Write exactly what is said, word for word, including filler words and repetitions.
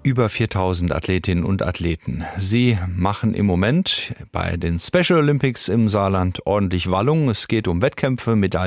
über viertausend Athletinnen und Athleten. Sie machen im Moment bei den Special Olympics im Saarland ordentlich Wallung. Es geht um Wettkämpfe, Medaillen.